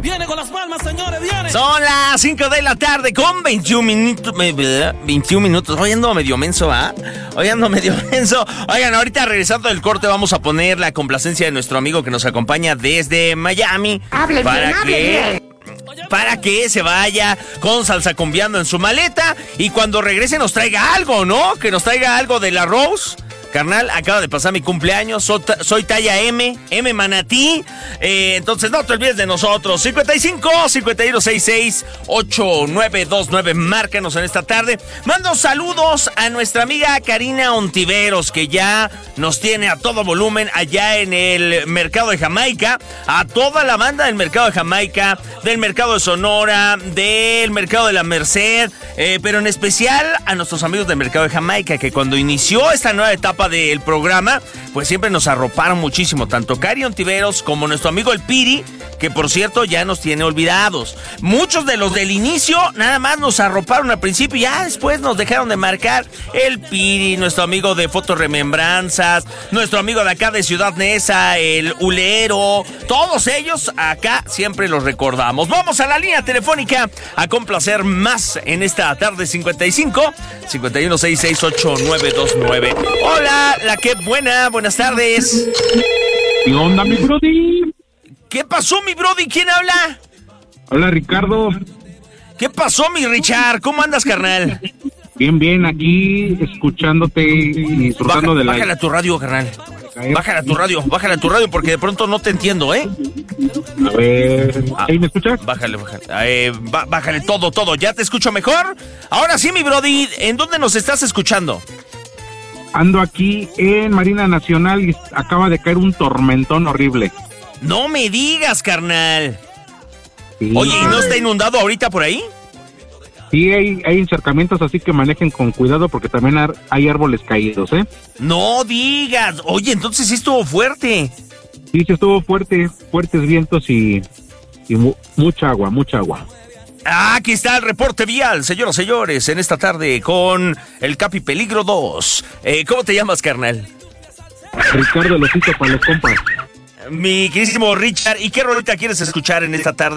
Viene con las palmas, señores, viene. Son las 5 de la tarde con 21 minutos. 21 minutos. Hoy ando medio menso, ¿ah? Oigan, ahorita regresando del corte vamos a poner la complacencia de nuestro amigo que nos acompaña desde Miami. Para que se vaya con salsa cumbiando en su maleta y cuando regrese nos traiga algo, ¿no? Que nos traiga algo de la Rose. Carnal, acaba de pasar mi cumpleaños, soy talla M Manatí, entonces no te olvides de nosotros. 55-5166-8929, márcanos en esta tarde. Mando saludos a nuestra amiga Karina Ontiveros, que ya nos tiene a todo volumen allá en el mercado de Jamaica, a toda la banda del mercado de Jamaica, del mercado de Sonora, del mercado de la Merced, pero en especial a nuestros amigos del mercado de Jamaica, que cuando inició esta nueva etapa del programa, pues siempre nos arroparon muchísimo, tanto Cari Ontiveros como nuestro amigo el Piri, que por cierto ya nos tiene olvidados. Muchos de los del inicio nada más nos arroparon al principio y ya después nos dejaron de marcar. El Piri, nuestro amigo de Fotorremembranzas, nuestro amigo de acá de Ciudad Neza, el Ulero, todos ellos acá siempre los recordamos. Vamos a la línea telefónica a complacer más en esta tarde. 55-5166-8929. Hola, la que buenas tardes. ¿Qué onda, mi brody? ¿Qué pasó, mi brody? ¿Quién habla? Hola, Ricardo. ¿Qué pasó, mi Richard? ¿Cómo andas, carnal? Bien, aquí escuchándote y disfrutando de la... Bájale a tu radio, carnal. Bájale a tu radio porque de pronto no te entiendo, ¿eh? A ver... ¿Ahí me escuchas? Bájale. Bájale todo. ¿Ya te escucho mejor? Ahora sí, mi brody, ¿en dónde nos estás escuchando? Ando aquí en Marina Nacional y acaba de caer un tormentón horrible. No me digas, carnal. Sí. Oye, ¿y no está inundado ahorita por ahí? Sí, hay encercamientos, así que manejen con cuidado porque también hay árboles caídos, ¿eh? No digas. Oye, entonces sí estuvo fuerte. Sí, estuvo fuertes vientos y mucha agua. Aquí está el reporte vial, señoras y señores, en esta tarde con el Capi Peligro 2. ¿Cómo te llamas, carnal? Ricardo Losito para los compas. Mi queridísimo Richard, ¿y qué rolita quieres escuchar en esta tarde?